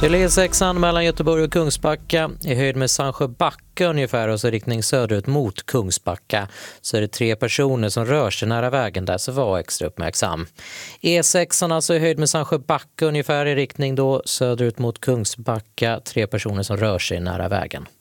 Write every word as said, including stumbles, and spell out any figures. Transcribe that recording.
Till E sexan mellan Göteborg och Kungsbacka i höjd med Sandsjöbacka ungefär och så riktning söderut mot Kungsbacka så är det tre personer som rör sig nära vägen där, så var extra uppmärksam. E sexan alltså i höjd med Sandsjöbacka ungefär i riktning då söderut mot Kungsbacka, tre personer som rör sig nära vägen.